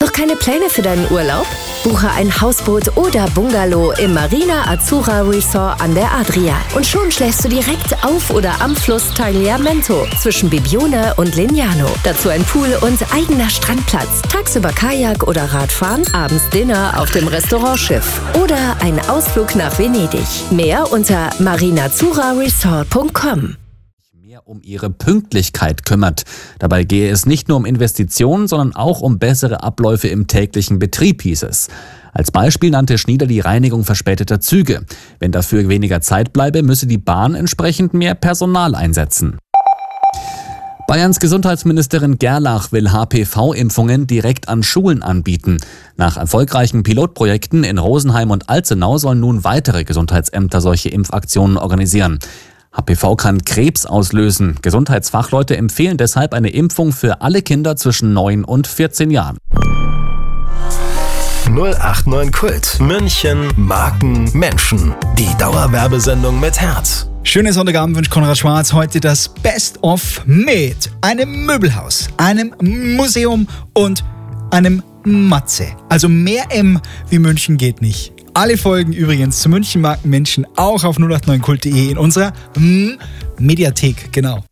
Noch keine Pläne für deinen Urlaub? Buche ein Hausboot oder Bungalow im Marina Azzurra Resort an der Adria. Und schon schläfst du direkt auf oder am Fluss Tagliamento zwischen Bibione und Lignano. Dazu ein Pool und eigener Strandplatz. Tagsüber Kajak oder Radfahren, abends Dinner auf dem Restaurantschiff. Oder ein Ausflug nach Venedig. Mehr unter marinazzurraresort.com. Um ihre Pünktlichkeit kümmert. Dabei gehe es nicht nur um Investitionen, sondern auch um bessere Abläufe im täglichen Betrieb, hieß es. Als Beispiel nannte Schnieder die Reinigung verspäteter Züge. Wenn dafür weniger Zeit bleibe, müsse die Bahn entsprechend mehr Personal einsetzen. Bayerns Gesundheitsministerin Gerlach will HPV-Impfungen direkt an Schulen anbieten. Nach erfolgreichen Pilotprojekten in Rosenheim und Alzenau sollen nun weitere Gesundheitsämter solche Impfaktionen organisieren. HPV kann Krebs auslösen. Gesundheitsfachleute empfehlen deshalb eine Impfung für alle Kinder zwischen 9 und 14 Jahren. 089 Kult. München, Marken, Menschen. Die Dauerwerbesendung mit Herz. Schönen Sonntagabend wünscht Konrad Schwarz. Heute das Best-of mit einem Möbelhaus, einem Museum und einem Matze. Also mehr M wie München geht nicht. Alle Folgen übrigens zu München Marken Menschen auch auf 089kult.de in unserer Mediathek, genau.